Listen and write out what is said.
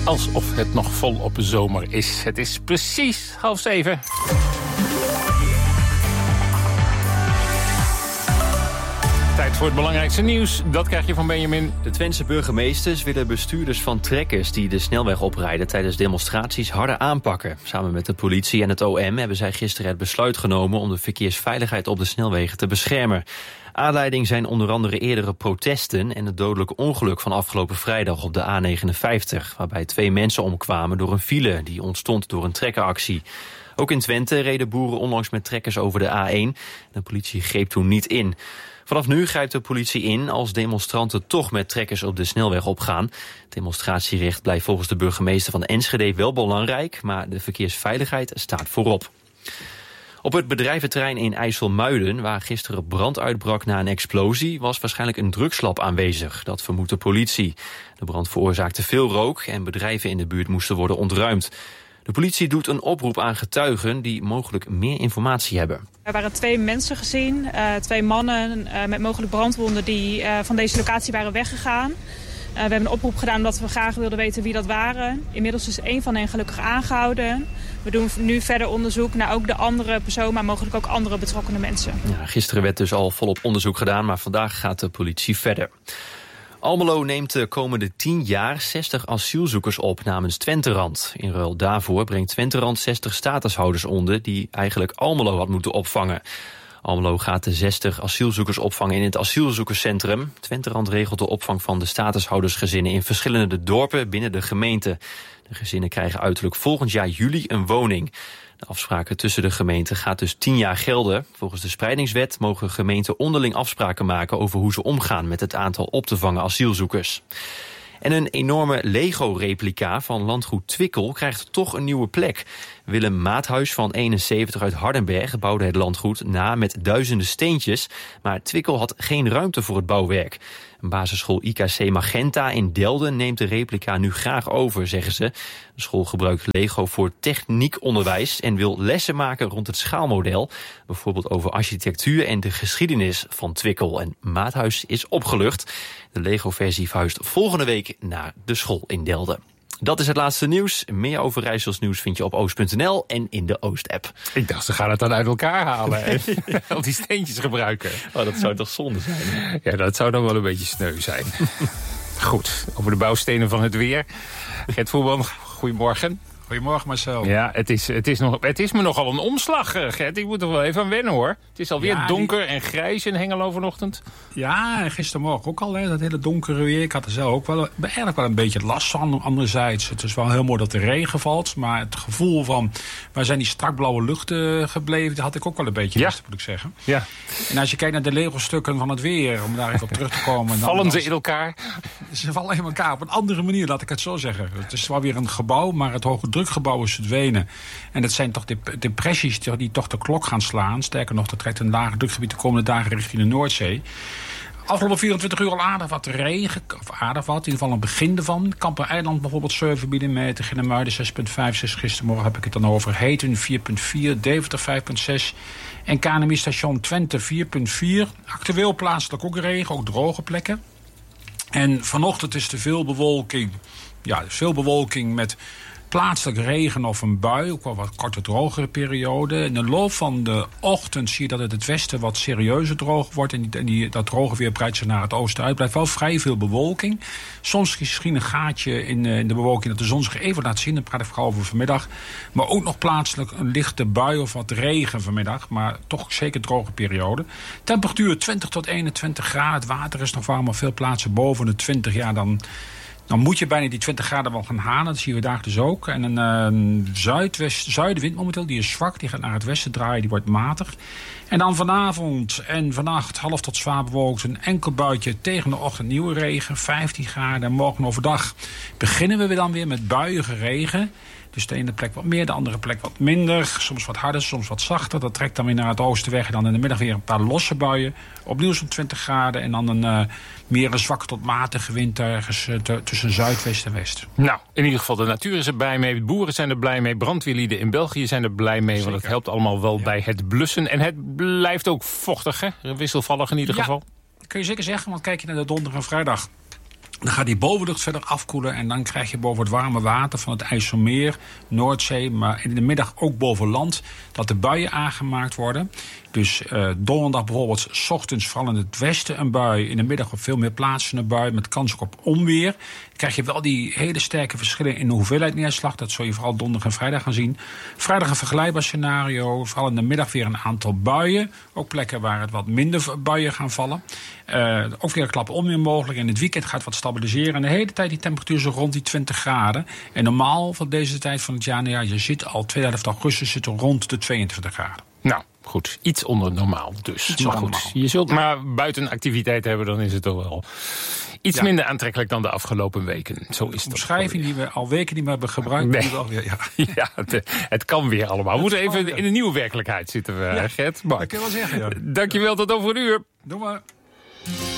Alsof het nog volop zomer is. Het is precies 6:30. Tijd voor het belangrijkste nieuws. Dat krijg je van Benjamin. De Twentse burgemeesters willen bestuurders van trekkers die de snelweg oprijden tijdens demonstraties harder aanpakken. Samen met de politie en het OM hebben zij gisteren het besluit genomen om de verkeersveiligheid op de snelwegen te beschermen. Aanleiding zijn onder andere eerdere protesten en het dodelijke ongeluk van afgelopen vrijdag op de A59, waarbij 2 mensen omkwamen door een file die ontstond door een trekkeractie. Ook in Twente reden boeren onlangs met trekkers over de A1. De politie greep toen niet in. Vanaf nu grijpt de politie in als demonstranten toch met trekkers op de snelweg opgaan. Het demonstratierecht blijft volgens de burgemeester van Enschede wel belangrijk, maar de verkeersveiligheid staat voorop. Op het bedrijventerrein in IJsselmuiden, waar gisteren brand uitbrak na een explosie, was waarschijnlijk een drugslab aanwezig. Dat vermoedt de politie. De brand veroorzaakte veel rook en bedrijven in de buurt moesten worden ontruimd. De politie doet een oproep aan getuigen die mogelijk meer informatie hebben. Er waren 2 mensen gezien, 2 mannen met mogelijk brandwonden die van deze locatie waren weggegaan. We hebben een oproep gedaan omdat we graag wilden weten wie dat waren. Inmiddels is 1 van hen gelukkig aangehouden. We doen nu verder onderzoek naar ook de andere persoon, maar mogelijk ook andere betrokkenen mensen. Ja, gisteren werd dus al volop onderzoek gedaan, maar vandaag gaat de politie verder. Almelo neemt de komende 10 jaar 60 asielzoekers op namens Twenterand. In ruil daarvoor brengt Twenterand 60 statushouders onder die eigenlijk Almelo had moeten opvangen. Almelo gaat de 60 asielzoekers opvangen in het asielzoekerscentrum. Twenterand regelt de opvang van de statushoudersgezinnen in verschillende dorpen binnen de gemeente. De gezinnen krijgen uiterlijk volgend jaar juli een woning. De afspraken tussen de gemeenten gaat dus 10 jaar gelden. Volgens de spreidingswet mogen gemeenten onderling afspraken maken over hoe ze omgaan met het aantal op te vangen asielzoekers. En een enorme Lego-replica van landgoed Twickel krijgt toch een nieuwe plek. Willem Maathuis van 71 uit Hardenberg bouwde het landgoed na met duizenden steentjes, maar Twickel had geen ruimte voor het bouwwerk. Een basisschool IKC Magenta in Delden neemt de replica nu graag over, zeggen ze. De school gebruikt Lego voor techniekonderwijs en wil lessen maken rond het schaalmodel. Bijvoorbeeld over architectuur en de geschiedenis van Twickel. En Maathuis is opgelucht. De Lego-versie verhuist volgende week naar de school in Delden. Dat is het laatste nieuws. Meer over Rijssels nieuws vind je op oost.nl en in de Oost-app. Ik dacht, ze gaan het dan uit elkaar halen en al die steentjes gebruiken. Oh, dat zou toch zonde zijn? Ja, dat zou dan wel een beetje sneu zijn. Goed, over de bouwstenen van het weer. Gert Voerman, goedemorgen. Goedemorgen Marcel. Ja, het is me nogal een omslag, Gert. Ik moet er wel even aan wennen, hoor. Het is alweer donker en grijs in Hengelo vanochtend. Ja, en gistermorgen ook al, hè, dat hele donkere weer. Ik had er zelf ook eigenlijk wel een beetje last van. Anderzijds, het is wel heel mooi dat er regen valt. Maar het gevoel van, waar zijn die strakblauwe luchten gebleven, dat had ik ook wel een beetje last, moet ik zeggen. Ja. En als je kijkt naar de Lego-stukken van het weer, om daar even op terug te komen. Vallen ze in elkaar? Ze vallen in elkaar op een andere manier, laat ik het zo zeggen. Het is wel weer een gebouw, maar het hoge drukgebouw is verdwenen. En dat zijn toch depressies die toch de klok gaan slaan. Sterker nog, dat trekt een lager drukgebied de komende dagen richting de Noordzee. Afgelopen 24 uur al aardig wat regen, of aardig wat, in ieder geval een begin ervan. Kampen-eiland bijvoorbeeld 7 mm, Ginnemuiden 6,5, gistermorgen heb ik het dan over. Heeten 4,4, Deventer 5,6 en KNMI-station Twente 4,4. Actueel plaatselijk ook regen, ook droge plekken. En vanochtend is er veel bewolking. Ja, veel bewolking met plaatselijk regen of een bui, ook wel wat korte drogere periode. In de loop van de ochtend zie je dat het westen wat serieuzer droog wordt. En dat droge weer breidt zich naar het oosten uit. Blijft wel vrij veel bewolking. Soms misschien een gaatje in de bewolking dat de zon zich even laat zien. Dan praat ik vooral over vanmiddag. Maar ook nog plaatselijk een lichte bui of wat regen vanmiddag. Maar toch zeker droge periode. Temperatuur 20 tot 21 graden. Het water is nog warm op veel plaatsen boven de 20. Ja, dan moet je bijna die 20 graden wel gaan halen. Dat zien we vandaag dus ook. En een zuidenwind momenteel, die is zwak. Die gaat naar het westen draaien, die wordt matig. En dan vanavond en vannacht half tot zwaar bewolkt. Een enkel buitje tegen de ochtend nieuwe regen. 15 graden. En morgen overdag beginnen we dan weer met buiige regen. Dus de ene plek wat meer, de andere plek wat minder. Soms wat harder, soms wat zachter. Dat trekt dan weer naar het oosten weg. En dan in de middag weer een paar losse buien. Opnieuw zo'n 20 graden. En dan meer een zwakke tot matige wind ergens tussen zuidwest en west. Nou, in ieder geval de natuur is er blij mee. Boeren zijn er blij mee. Brandweerlieden in België zijn er blij mee. Zeker. Want het helpt allemaal wel bij het blussen. En het blijft ook vochtig, hè? Wisselvallig in ieder geval. Dat kun je zeker zeggen. Want kijk je naar de donderdag en vrijdag. Dan gaat die bovenlucht verder afkoelen en dan krijg je boven het warme water van het IJsselmeer, Noordzee, maar in de middag ook boven land, dat de buien aangemaakt worden. Dus donderdag bijvoorbeeld, 's ochtends vooral in het westen een bui, in de middag op veel meer plaatsen een bui, met kans ook op onweer. Dan krijg je wel die hele sterke verschillen in de hoeveelheid neerslag. Dat zul je vooral donderdag en vrijdag gaan zien. Vrijdag een vergelijkbaar scenario, vooral in de middag weer een aantal buien. Ook plekken waar het wat minder buien gaan vallen. Ook weer een klap onweer mogelijk. In het weekend gaat het wat stabiliseren. En de hele tijd die temperatuur zo rond die 20 graden. En normaal voor deze tijd van het jaar, nou ja, je zit al tweede helft augustus zitten rond de 22 graden. Nou, goed. Iets onder normaal dus. Iets maar onder goed, normaal. je zult maar buiten activiteit hebben, dan is het toch wel iets minder aantrekkelijk dan de afgelopen weken. Zo is het. Omschrijving die we al weken niet meer hebben gebruikt. Nee. Die wel weer, Ja, het kan weer allemaal. We moeten even in een nieuwe werkelijkheid zitten, Gert. dat kun je wel zeggen, ja. Dankjewel, tot over een uur. Doe maar.